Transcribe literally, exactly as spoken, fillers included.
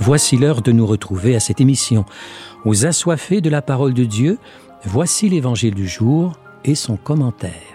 Voici l'heure de nous retrouver à cette émission. Aux assoiffés de la parole de Dieu, voici l'Évangile du jour et son commentaire.